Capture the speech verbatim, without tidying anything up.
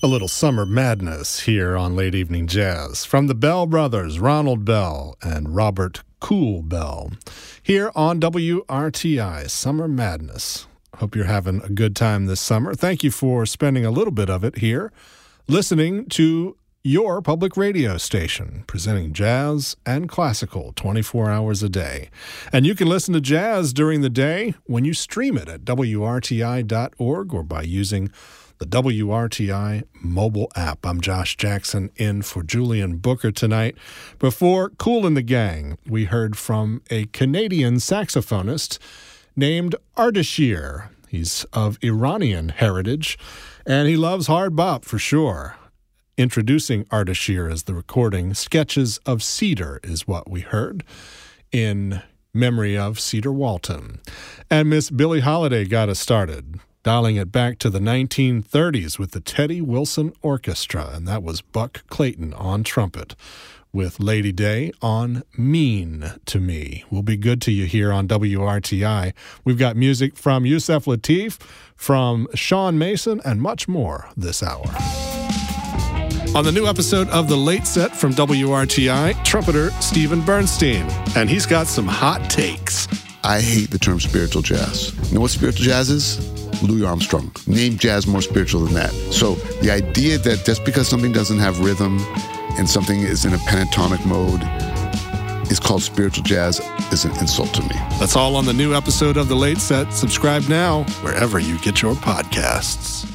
A little summer madness here on Late Evening Jazz from the Bell Brothers, Ronald Bell and Robert Cool Bell, here on W R T I, Summer Madness. Hope you're having a good time this summer. Thank you for spending a little bit of it here, listening to your public radio station, presenting jazz and classical twenty-four hours a day. And you can listen to jazz during the day when you stream it at W R T I dot org or by using the W R T I mobile app. I'm Josh Jackson in for Julian Booker tonight. Before Kool and the Gang, we heard from a Canadian saxophonist named Ardashir. He's of Iranian heritage, and he loves hard bop for sure. Introducing Ardashir as the recording, Sketches of Cedar is what we heard in memory of Cedar Walton. And Miss Billie Holiday got us started, dialing it back to the nineteen thirties with the Teddy Wilson Orchestra, and that was Buck Clayton on trumpet with Lady Day on Mean to Me. We'll be good to you here on W R T I. We've got music from Yusef Lateef, from Sean Mason, and much more this hour. On the new episode of The Late Set from W R T I, trumpeter Stephen Bernstein, and he's got some hot takes. I hate the term spiritual jazz. You know what spiritual jazz is? Louis Armstrong. Name jazz more spiritual than that. So the idea that just because something doesn't have rhythm and something is in a pentatonic mode is called spiritual jazz is an insult to me. That's all on the new episode of The Late Set. Subscribe now wherever you get your podcasts.